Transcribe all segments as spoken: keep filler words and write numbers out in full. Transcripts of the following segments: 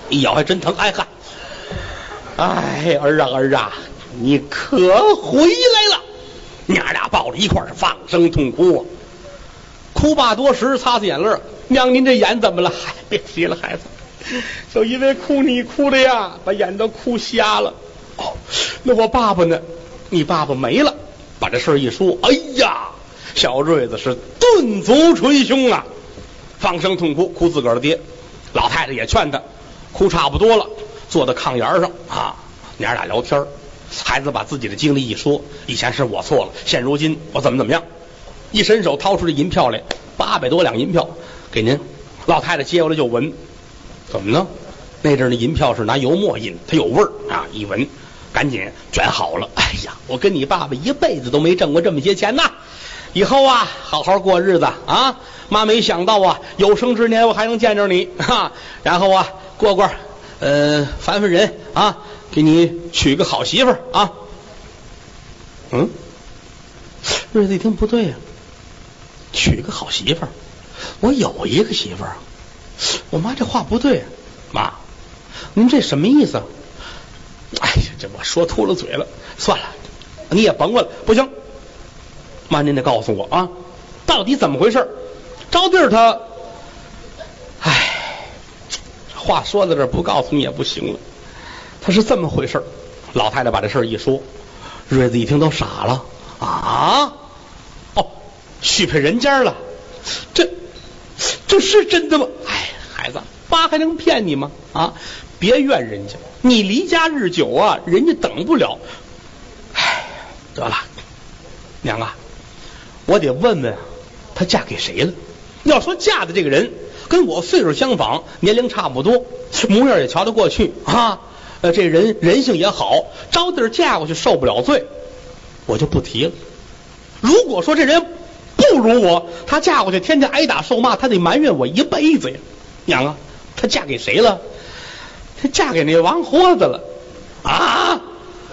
一咬还真疼，哎嗨，哎儿啊儿啊，你可回来了！娘俩抱着一块儿放声痛哭啊，哭罢多时，擦擦眼泪，娘您这眼怎么了？嗨，别提了，孩子，就因为哭你哭的呀，把眼都哭瞎了。哦，那我爸爸呢？你爸爸没了。把这事一说，哎呀，小瑞子是顿足捶胸啊，放声痛哭，哭自个儿的爹。老太太也劝他，哭差不多了，坐在炕沿上啊，娘俩聊天。孩子把自己的经历一说，以前是我错了，现如今我怎么怎么样。一伸手掏出这银票来，八百多两银票给您。老太太接过来就闻，怎么呢？那阵儿的银票是拿油墨印，它有味儿啊，一闻赶紧卷好了。哎呀，我跟你爸爸一辈子都没挣过这么些钱呐，以后啊好好过日子啊。妈没想到啊，有生之年我还能见着你哈，然后啊过过呃烦烦人啊，给你娶个好媳妇儿啊。嗯，瑞子一听不对呀、啊，娶个好媳妇儿，我有一个媳妇儿啊。我妈这话不对啊，妈，您这什么意思？哎呀，这我说秃了嘴了，算了，你也甭问了，不行，妈您得告诉我啊，到底怎么回事？招弟儿他，哎，话说到这儿不告诉你也不行了，他是这么回事。老太太把这事儿一说，瑞子一听都傻了啊！哦，许配人家了，这这是真的吗？哎，孩子，爸还能骗你吗？啊，别怨人家，你离家日久啊，人家等不了。哎，得了，娘啊，我得问问她嫁给谁了。要说嫁的这个人跟我岁数相仿，年龄差不多，模样也瞧得过去啊，呃，这人人性也好，招弟儿嫁过去受不了罪，我就不提了。如果说这人不如我，她嫁过去天天挨打受骂，她得埋怨我一辈子呀。娘啊，她嫁给谁了？她嫁给那王豁子了啊！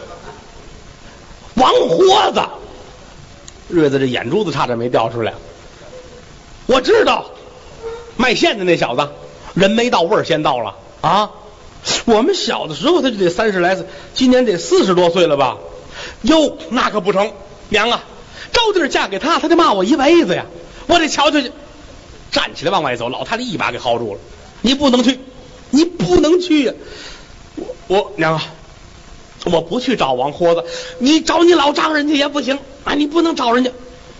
王豁子，瑞子这眼珠子差点没掉出来。我知道卖线的那小子，人没到味儿先到了啊！我们小的时候他就得三十来岁，今年得四十多岁了吧？哟，那可不成，娘啊，招弟儿嫁给他，他得骂我一辈子呀！我得瞧瞧去。站起来往外走，老太太一把给薅住了，你不能去，你不能去呀！我我娘啊，我不去找王豁子，你找你老丈人家也不行啊，你不能找人家。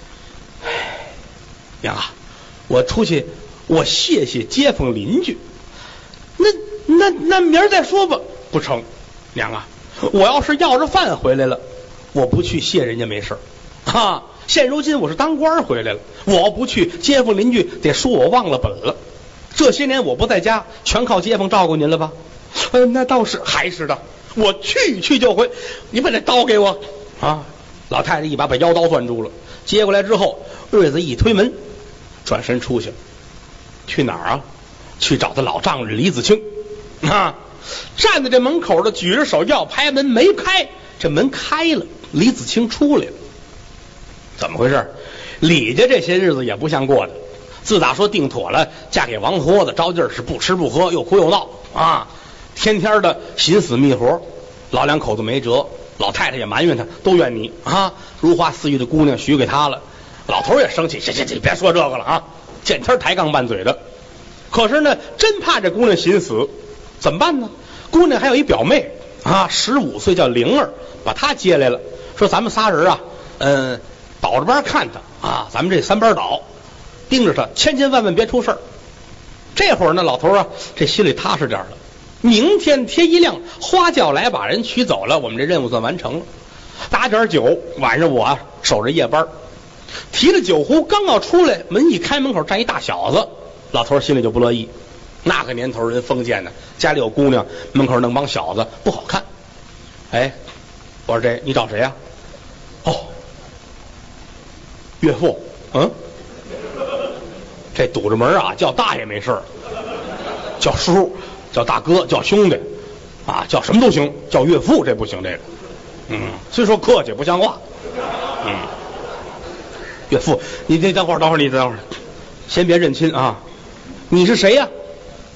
娘啊，我出去，我谢谢街坊邻居。那那那明儿再说吧。不成，娘啊，我要是要着饭回来了，我不去谢人家没事啊。现如今我是当官回来了，我不去，街坊邻居得说我忘了本了。这些年我不在家，全靠街坊照顾您了吧？呃，那倒是，还是的，我去去就回。你把这刀给我啊！老太太一把把腰刀攥住了，接过来之后，瑞子一推门，转身出去了。去哪儿啊？去找他老丈人李子清啊！站在这门口的举着手要拍门，没开，这门开了，李子清出来了。怎么回事？李家这些日子也不像过的，自打说定妥了嫁给王豁子，招劲儿是不吃不喝，又哭又闹啊，天天的心死密活，老两口子没辙，老太太也埋怨他，都怨你啊！如花似玉的姑娘许给他了，老头也生气，行行行，别说这个了啊！见天抬杠拌嘴的。可是呢，真怕这姑娘心死，怎么办呢？姑娘还有一表妹啊，十五岁叫灵儿，把她接来了，说咱们仨人啊，嗯，倒着班看她啊，咱们这三班倒，盯着她，千千万万别出事儿。这会儿呢，老头啊，这心里踏实点了。明天天一亮，花轿来把人娶走了，我们这任务算完成了。打点酒，晚上我啊守着夜班，提着酒壶刚要出来，门一开，门口站一大小子，老头心里就不乐意。那个年头人封建呢，家里有姑娘，门口弄帮小子不好看。哎，我说这你找谁呀、啊？哦，岳父。嗯，这堵着门啊，叫大爷没事，叫叔，叫大哥，叫兄弟啊，叫什么都行，叫岳父这不行，这个嗯，虽说客气不像话。嗯，岳父，你你等会儿，等会儿，你等会儿，先别认亲啊。你是谁呀、啊？